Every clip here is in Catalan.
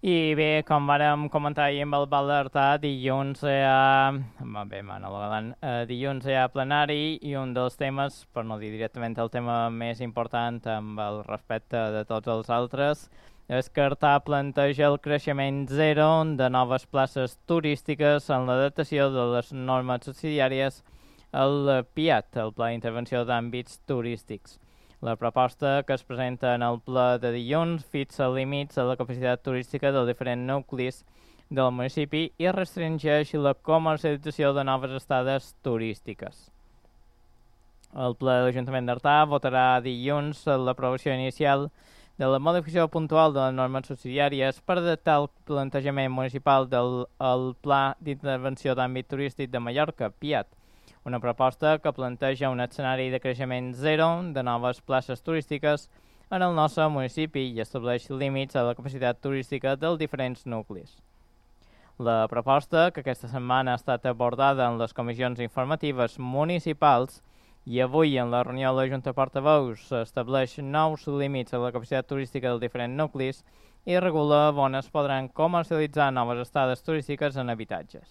I bé, com vàrem comentar ahir amb el Val d'Artà, dilluns hi ha... Bé, Manolo Galán, dilluns hi ha plenari i un dels temes, per no dir directament el tema més important amb el respecte de tots els altres, és que Artà planteja el creixement zero de noves places turístiques en l'adaptació de les normes subsidiàries al PIAT, el Pla d'Intervenció d'Àmbits Turístics. La proposta que es presenta en el ple de dilluns fixa límits a la capacitat turística dels diferents nuclis del municipi i restringeix la comercialització de noves estades turístiques. El ple de l'Ajuntament d'Artà votarà dilluns l'aprovació inicial de la modificació puntual de les normes subsidiàries per adaptar el plantejament municipal del Pla d'Intervenció d'Àmbit Turístic de Mallorca, PIAT, una proposta que planteja un escenari de creixement zero de noves places turístiques en el nostre municipi i estableix límits a la capacitat turística dels diferents nuclis. La proposta, que aquesta setmana ha estat abordada en les comissions informatives municipals i avui en la reunió de la Junta de Portaveus estableix nous límits a la capacitat turística dels diferents nuclis i regula on es podran comercialitzar noves estades turístiques en habitatges.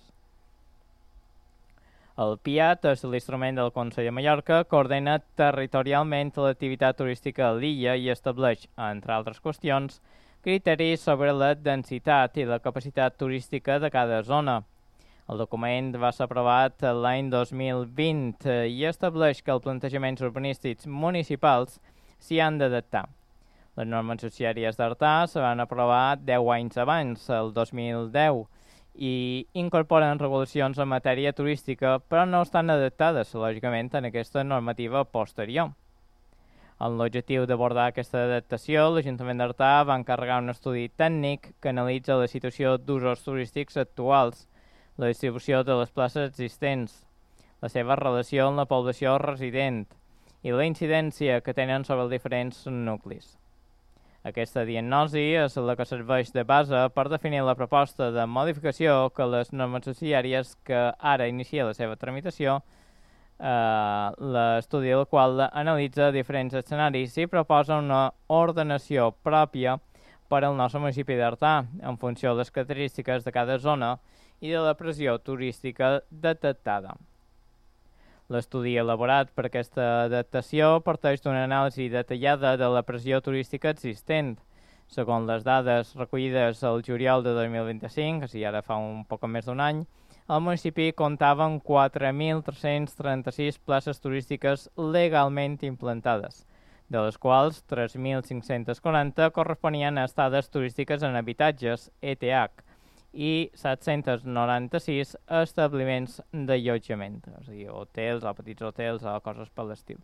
El PIAT és l'instrument del Consell de Mallorca que ordena territorialment l'activitat turística a l'illa i estableix, entre altres qüestions, criteris sobre la densitat i la capacitat turística de cada zona. El document va ser aprovat l'any 2020 i estableix que els plantejaments urbanístics municipals s'hi han d'adaptar. Les normes subsidiàries d'Artà se van aprovar 10 anys abans, el 2010, i incorporen regulacions en matèria turística, però no estan adaptades, lògicament, en aquesta normativa posterior. Amb l'objectiu d'abordar aquesta adaptació, l'Ajuntament d'Artà va encarregar un estudi tècnic que analitza la situació d'usos turístics actuals, la distribució de les places existents, la seva relació amb la població resident i la incidència que tenen sobre els diferents nuclis. Aquesta diagnosi és la que serveix de base per definir la proposta de modificació que les normes subsidiàries que ara inicia la seva tramitació, l'estudi del qual analitza diferents escenaris i proposa una ordenació pròpia per al nostre municipi d'Artà, en funció de les característiques de cada zona i de la pressió turística detectada. L'estudi elaborat per aquesta adaptació parteix d'una anàlisi detallada de la pressió turística existent. Segons les dades recollides al juliol de 2025, o sigui ara fa un poc més d'un any, el municipi comptava amb 4.336 places turístiques legalment implantades, de les quals 3.540 corresponien a estades turístiques en habitatges, ETH, i 796 establiments d'allotjament, o sigui, hotels o petits hotels o coses per l'estil.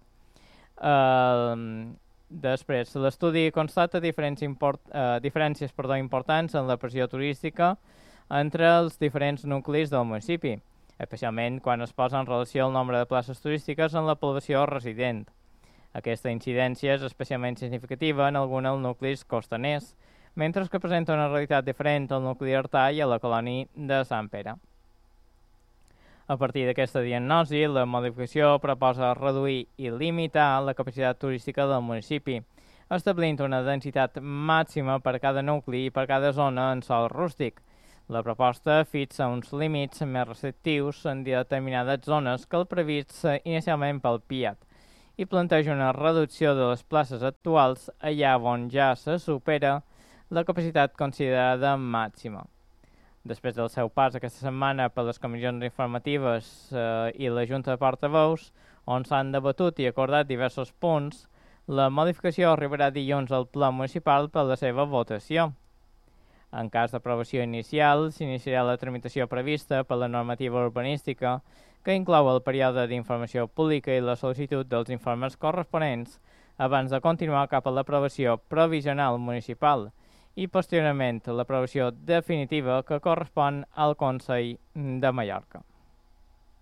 Després, l'estudi constata diferències importants en la pressió turística entre els diferents nuclis del municipi, especialment quan es posa en relació el nombre de places turístiques en la població resident. Aquesta incidència és especialment significativa en alguns nuclis costaners, mentre que presenta una realitat diferent al nucli d'Artà i a la colònia de Sant Pere. A partir d'aquesta diagnosi, la modificació proposa reduir i limitar la capacitat turística del municipi, establint una densitat màxima per cada nucli i per cada zona en sòl rústic. La proposta fixa uns límits més restrictius en determinades zones que el previst inicialment pel PIAT i planteja una reducció de les places actuals allà on ja se supera la capacitat considerada màxima. Després del seu pas aquesta setmana per les comissions informatives i la Junta de Portaveus, on s'han debatut i acordat diversos punts, la modificació arribarà dilluns al ple municipal per la seva votació. En cas d'aprovació inicial, s'iniciarà la tramitació prevista per la normativa urbanística, que inclou el període d'informació pública i la sol·licitud dels informes corresponents abans de continuar cap a l'aprovació provisional municipal, i posteriorment l'aprovació definitiva que correspon al Consell de Mallorca.